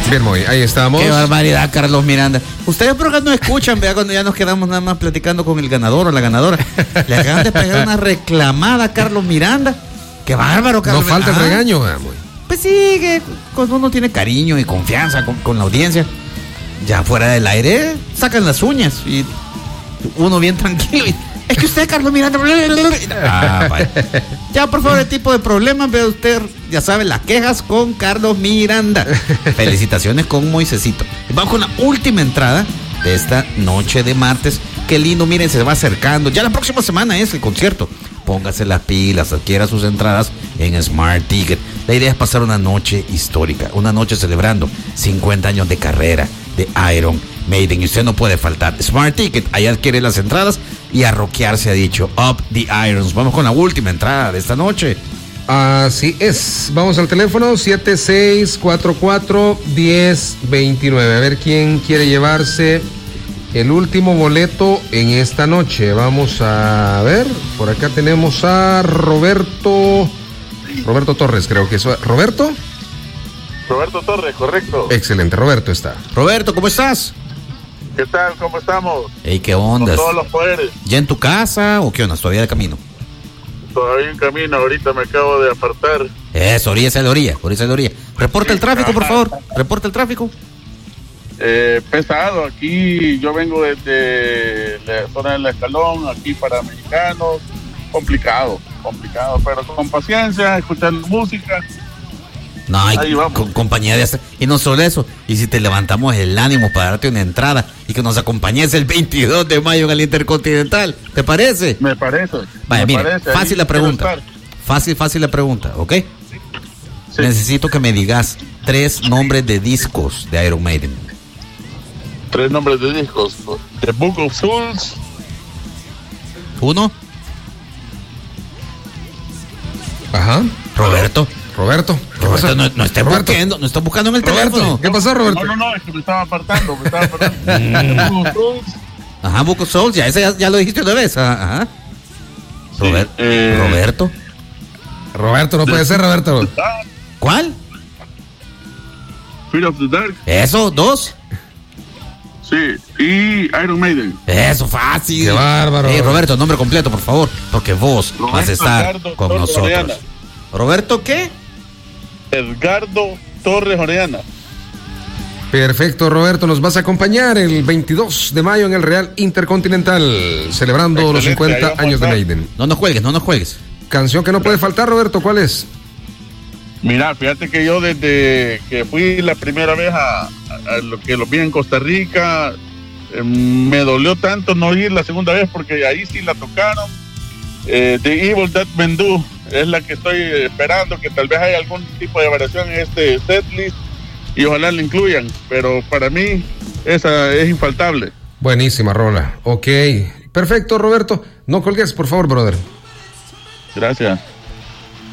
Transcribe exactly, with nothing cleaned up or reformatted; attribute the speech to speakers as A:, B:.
A: Bien, muy, ahí estamos.
B: Qué barbaridad, Carlos Miranda. Ustedes por acá no escuchan, vea, cuando ya nos quedamos nada más platicando con el ganador o la ganadora. Le acaban de pegar una reclamada a Carlos Miranda. Qué bárbaro, Carlos.
A: No falta el regaño, vea, muy.
B: Pues sí, que cuando uno tiene cariño y confianza con, con la audiencia, ya fuera del aire, sacan las uñas y uno bien tranquilo. Y, es que usted, Carlos Miranda. Ah, vaya. Ya, por favor, el tipo de problemas, vea usted, ya sabe, las quejas con Carlos Miranda. Felicitaciones con Moisecito. Vamos con la última entrada de esta noche de martes. Qué lindo, miren, se va acercando. Ya la próxima semana es el concierto. Póngase las pilas, adquiera sus entradas en Smart Ticket. La idea es pasar una noche histórica, una noche celebrando cincuenta años de carrera de Iron Maiden. Y usted no puede faltar. Smart Ticket, ahí adquiere las entradas y a rockear se ha dicho. Up the Irons. Vamos con la última entrada de esta noche.
A: Así es. Vamos al teléfono siete seis cuatro cuatro, uno cero dos nueve. A ver quién quiere llevarse el último boleto en esta noche. Vamos a ver. Por acá tenemos a Roberto. Roberto Torres, creo que eso. ¿Roberto?
C: Roberto Torres, correcto.
A: Excelente, Roberto está.
B: Roberto, ¿cómo estás?
C: ¿Qué tal? ¿Cómo estamos?
B: Ey, ¿qué onda?
C: Con todos los poderes.
B: ¿Ya en tu casa o qué onda? ¿Todavía de camino?
C: Todavía en camino, ahorita me acabo de apartar.
B: Eso, orilla de la orilla, orilla de la orilla. Reporta el tráfico, por favor. Reporta el tráfico.
C: Eh, pesado, aquí yo vengo desde la zona del Escalón, aquí para Mexicanos. Complicado, complicado, pero con paciencia, escuchando música.
B: No, hay
C: Ahí vamos.
B: con, compañía de hasta, y no solo eso, y si te levantamos el ánimo para darte una entrada y que nos acompañes el veintidós de mayo en el Intercontinental, ¿te parece?
C: Me parece.
B: Vaya,
C: me
B: mire,
C: parece,
B: fácil
C: ahí
B: la pregunta.
C: quiero
B: Fácil, fácil la pregunta, ¿ok?
C: Sí.
B: Necesito que me digas tres nombres de discos de Iron Maiden.
C: Tres nombres de discos. The Book of Souls.
B: Uno,
A: Ajá.
B: Roberto.
A: Roberto. ¿Qué
B: Roberto,
A: pasó?
B: no, no estés
A: Roberto.
B: buscando, no estás buscando en el
A: Roberto,
B: teléfono.
A: ¿qué pasó, Roberto?
C: No, no, no, es que me estaba apartando, me estaba apartando. The Book of Souls.
B: Ajá, Book of Souls, ya, ese ya, ya lo dijiste una vez. Ajá.
C: Sí,
B: Robert-
C: eh,
B: Roberto.
A: Roberto, no puede ser, Roberto.
C: Ah,
B: ¿Cuál?
C: Fear of the Dark.
B: Eso, dos.
C: Sí, y Iron Maiden.
B: Eso, fácil.
A: Qué bárbaro.
B: Hey, Roberto, nombre completo, por favor, porque vos
C: Roberto
B: vas a estar
C: Edgardo
B: con
C: Torres
B: nosotros.
C: Orellana.
B: ¿Roberto qué?
C: Edgardo Torres Orellana.
A: Perfecto, Roberto, nos vas a acompañar el veintidós de mayo en el Real Intercontinental, celebrando
C: Excelente,
A: los
C: ahí
A: cincuenta
C: vamos
A: años de
C: a estar.
A: Maiden.
B: No nos cuelgues, no nos cuelgues.
A: Canción que no puede faltar, Roberto, ¿cuál es?
C: Mira, fíjate que yo desde que fui la primera vez a, a- a lo que lo vi en Costa Rica, eh, me dolió tanto no ir la segunda vez porque ahí sí la tocaron. Eh, The Evil Dead Men Do es la que estoy esperando, que tal vez haya algún tipo de variación en este setlist y ojalá la incluyan, pero para mí esa es infaltable.
A: Buenísima rola. Ok. Perfecto, Roberto. No colgues, por favor, brother.
C: Gracias.